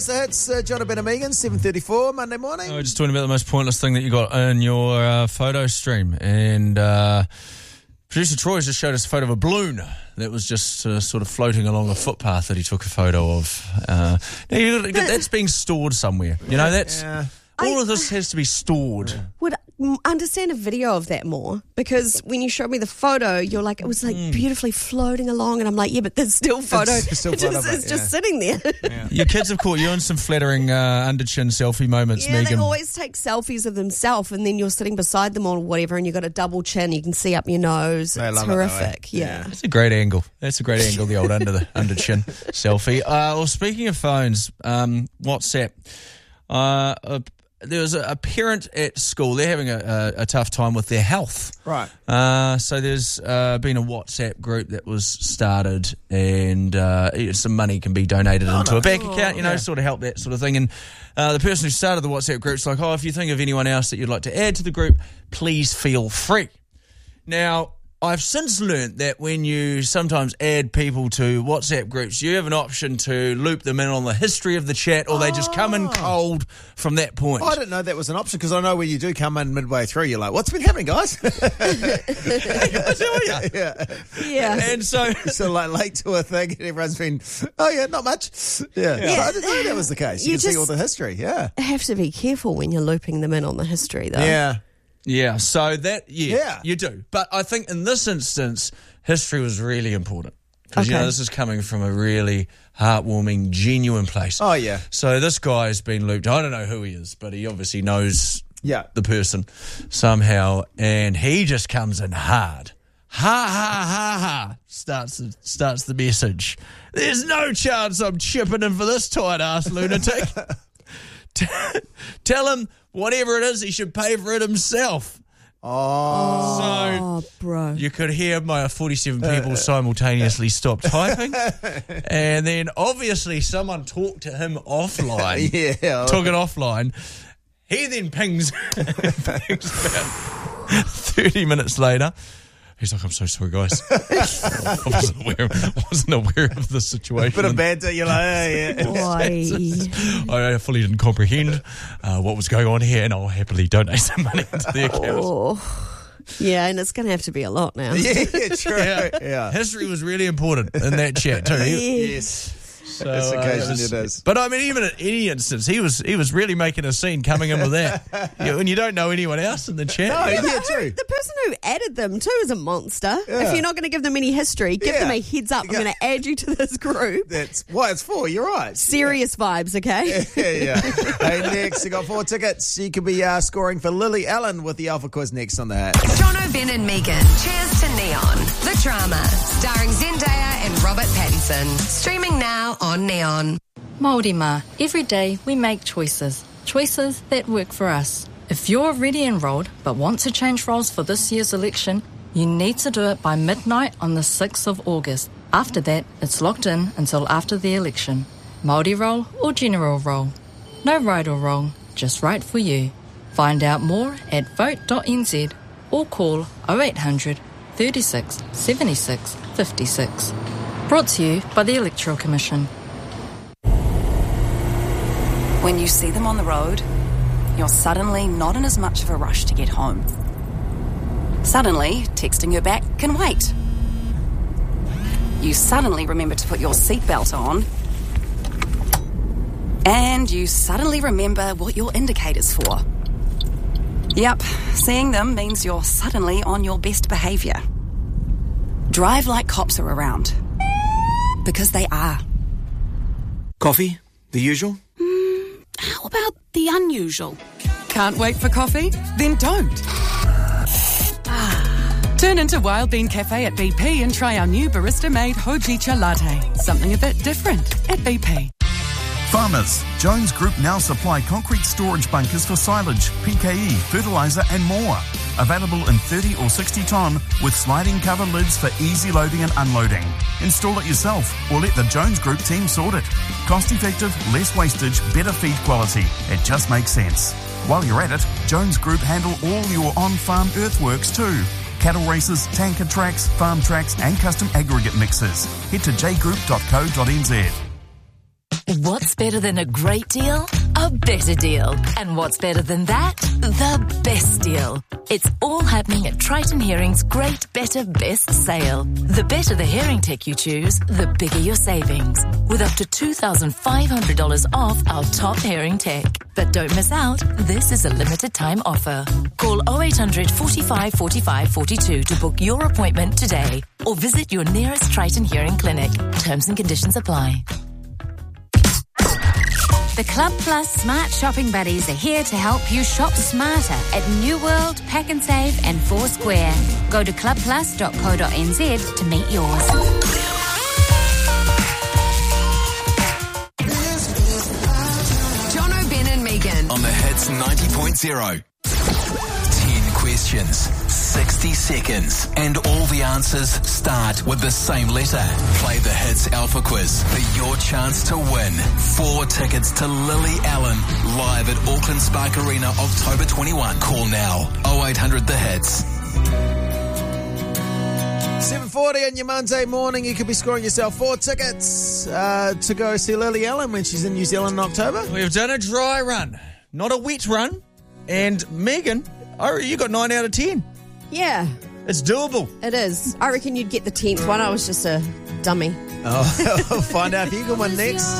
the hits. John Ben and Megan, 7:34, Monday morning. We're just talking about the most pointless thing that you got in your photo stream. And producer Troy's just showed us a photo of a balloon that was just sort of floating along a footpath that he took a photo of. That's being stored somewhere. You know, that's... Yeah. All of this has to be stored. Would understand a video of that more, because when you showed me the photo, you're like, it was like beautifully floating along, and I'm like, yeah, but there's still photo. It's just sitting there. Yeah. Your kids have caught you in some flattering under-chin selfie moments, Megan. They always take selfies of themselves, and then you're sitting beside them or whatever, and you've got a double chin, you can see up your nose. It's horrific. Yeah. That's a great angle. The old under-chin selfie. Well, speaking of phones, WhatsApp. There was a parent at school. They're having a tough time with their health. Right. So there's been a WhatsApp group that was started, and some money can be donated into a bank account, sort of help that sort of thing. And the person who started the WhatsApp group's like, if you think of anyone else that you'd like to add to the group, please feel free. Now, I've since learnt that when you sometimes add people to WhatsApp groups, you have an option to loop them in on the history of the chat, or they just come in cold from that point. I didn't know that was an option, because I know when you do come in midway through, you're like, what's been happening, guys? Hey guys, how are you? Yeah. And so like late to a thing, and everyone's been, not much. Yeah. So I didn't know that was the case. You can see all the history, have to be careful when you're looping them in on the history, though. Yeah. Yeah, so you do. But I think in this instance, history was really important. Because, this is coming from a really heartwarming, genuine place. Oh, yeah. So this guy's been looped. I don't know who he is, but he obviously knows the person somehow. And he just comes in hard. Ha, ha, ha, ha, starts the message. There's no chance I'm chipping in for this tight-ass lunatic. Tell him whatever it is, he should pay for it himself. So, bro. You could hear my 47 people simultaneously stop typing. And then obviously someone talked to him offline. Took it offline. He then pings about 30 minutes later. He's like, I'm so sorry, guys. I wasn't aware of the situation. Bit of banter, you're like, I fully didn't comprehend what was going on here, and I'll happily donate some money into the account. Yeah, and it's going to have to be a lot now. Yeah, true. Yeah. History was really important in that chat too. Yes. So, this occasion it is. But I mean, even in any instance, he was really making a scene coming in with that. And you don't know anyone else in the chat. No, true. The person who added them too is a monster. Yeah. If you're not going to give them any history, give them a heads up. I'm going to add you to this group. That's what it's for. You're right. Serious vibes, okay? Yeah. Hey, next, you got 4 tickets. You could be scoring for Lily Allen with the Alpha Quiz next on the Hat. John Ben and Megan. Cheers to Neon. The Drama. Starring Zendaya and Robert Pattinson. Streaming now on Neon. Māori mā, every day we make choices that work for us. If you're already enrolled but want to change roles for this year's election, you need to do it by midnight on the 6th of August. After that, it's locked in until after the election. Māori role or general role. No right or wrong, just right for you. Find out more at vote.nz or call 0800 36 76 56. Brought to you by the Electoral Commission. When you see them on the road, you're suddenly not in as much of a rush to get home. Suddenly, texting her back can wait. You suddenly remember to put your seatbelt on. And you suddenly remember what your indicator's for. Yep, seeing them means you're suddenly on your best behaviour. Drive like cops are around. Because they are. Coffee? The usual? How about the unusual? Can't wait for coffee? Then don't. Turn into Wild Bean Cafe at BP and try our new barista-made Hojicha latte. Something a bit different at BP. Farmers, Jones Group now supply concrete storage bunkers for silage, PKE, fertiliser and more. Available in 30 or 60 tonne with sliding cover lids for easy loading and unloading. Install it yourself or let the Jones Group team sort it. Cost effective, less wastage, better feed quality. It just makes sense. While you're at it, Jones Group handle all your on-farm earthworks too. Cattle races, tanker tracks, farm tracks and custom aggregate mixes. Head to jgroup.co.nz. What's better than a great deal? A better deal. And what's better than that? The best deal. It's all happening at Triton Hearing's Great Better Best sale. The better the hearing tech you choose, the bigger your savings. With up to $2,500 off our top hearing tech. But don't miss out, this is a limited time offer. Call 0800 45 45 42 to book your appointment today or visit your nearest Triton Hearing clinic. Terms and conditions apply. The Club Plus Smart Shopping Buddies are here to help you shop smarter at New World, Pack and Save and Foursquare. Go to clubplus.co.nz to meet yours. John O'Ben and Megan. On the Hits 90.0. 10 questions, 60 seconds, and all the answers start with the same letter. Play the Hits Alpha Quiz for your chance to win 4 tickets to Lily Allen live at Auckland Spark Arena October 21. Call now 0800 The Hits. 7:40 on your Monday morning. You could be scoring yourself 4 tickets to go see Lily Allen when she's in New Zealand in October. We've done a dry run, not a wet run. And Megan, you got 9 out of 10. Yeah. It's doable. It is. I reckon you'd get the 10th one. I was just a dummy. Oh, we'll find out if you can win next.